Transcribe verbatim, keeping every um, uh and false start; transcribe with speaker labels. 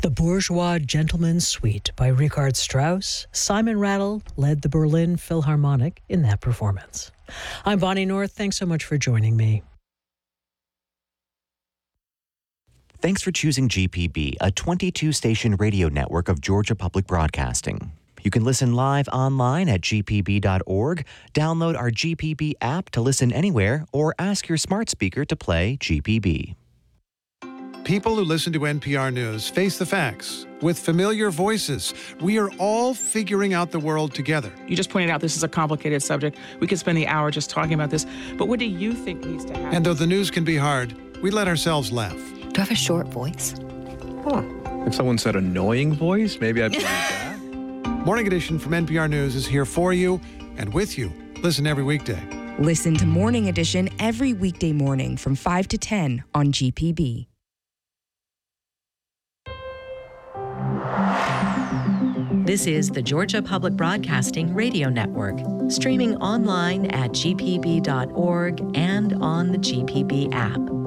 Speaker 1: The Bourgeois Gentleman's Suite by Richard Strauss. Simon Rattle led the Berlin Philharmonic in that performance. I'm Bonnie North. Thanks so much for joining me.
Speaker 2: Thanks for choosing G P B, a twenty-two station radio network of Georgia Public Broadcasting. You can listen live online at g p b dot org, download our G P B app to listen anywhere, or ask your smart speaker to play G P B.
Speaker 3: People who listen to N P R News face the facts with familiar voices. We are all figuring out the world together.
Speaker 4: You just pointed out this is a complicated subject. We could spend the hour just talking about this. But what do you think needs to happen?
Speaker 3: And though the news can be hard, we let ourselves laugh.
Speaker 5: Do I have a short voice?
Speaker 6: Huh. If someone said annoying voice, maybe I'd believe that.
Speaker 3: Morning Edition from N P R News is here for you and with you. Listen every weekday.
Speaker 7: Listen to Morning Edition every weekday morning from five to ten on G P B.
Speaker 8: This is the Georgia Public Broadcasting Radio Network, streaming online at g p b dot org and on the G P B app.